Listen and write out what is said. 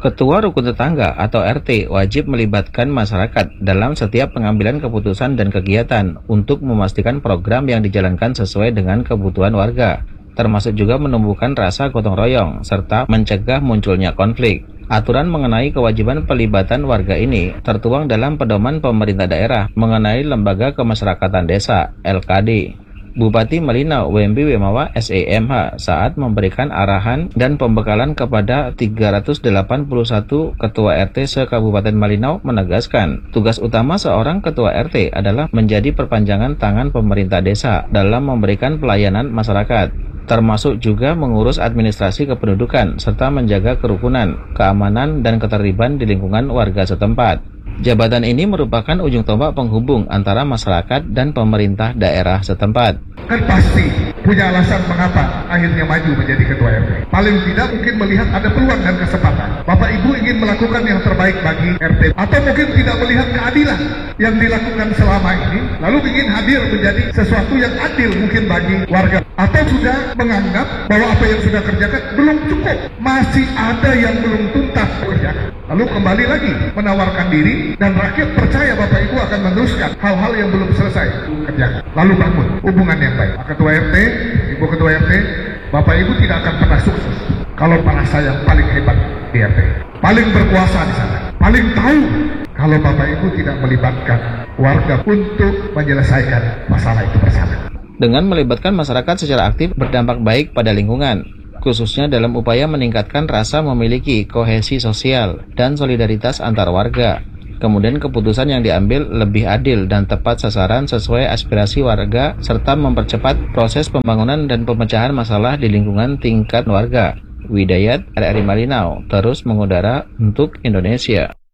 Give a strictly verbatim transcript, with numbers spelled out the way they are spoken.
Ketua Rukun Tetangga atau R T wajib melibatkan masyarakat dalam setiap pengambilan keputusan dan kegiatan untuk memastikan program yang dijalankan sesuai dengan kebutuhan warga, termasuk juga menumbuhkan rasa gotong royong serta mencegah munculnya konflik. Aturan mengenai kewajiban pelibatan warga ini tertuang dalam Pedoman Pemerintah Daerah mengenai Lembaga Kemasyarakatan Desa (L K D). Bupati Malinau W M B Wemawa S E M H saat memberikan arahan dan pembekalan kepada tiga ratus delapan puluh satu Ketua R T se-Kabupaten Malinau menegaskan, tugas utama seorang Ketua R T adalah menjadi perpanjangan tangan pemerintah desa dalam memberikan pelayanan masyarakat, termasuk juga mengurus administrasi kependudukan serta menjaga kerukunan, keamanan, dan ketertiban di lingkungan warga setempat. Jabatan ini merupakan ujung tombak penghubung antara masyarakat dan pemerintah daerah setempat. Kan pasti punya alasan mengapa akhirnya maju menjadi Ketua R T. Paling tidak mungkin melihat ada peluang dan kesempatan. Bapak Ibu ingin melakukan yang terbaik bagi R T. Atau mungkin tidak melihat keadilan yang dilakukan selama ini, lalu ingin hadir menjadi sesuatu yang adil mungkin bagi warga. Atau sudah menganggap bahwa apa yang sudah kerjakan belum cukup, masih ada yang belum tuntas kerjakan. Lalu kembali lagi menawarkan diri dan rakyat percaya Bapak Ibu akan meneruskan hal-hal yang belum selesai kerjakan. Lalu bangun hubungan yang baik. Pak Ketua R T, Ibu Ketua R T, Bapak Ibu tidak akan pernah sukses kalau merasa yang paling hebat di R T, paling berkuasa di sana, paling tahu, kalau Bapak Ibu tidak melibatkan warga untuk menyelesaikan masalah itu bersama. Dengan melibatkan masyarakat secara aktif berdampak baik pada lingkungan, khususnya dalam upaya meningkatkan rasa memiliki kohesi sosial dan solidaritas antar warga. Kemudian keputusan yang diambil lebih adil dan tepat sasaran sesuai aspirasi warga serta mempercepat proses pembangunan dan pemecahan masalah di lingkungan tingkat warga. Widayat R R I Malinau terus mengudara untuk Indonesia.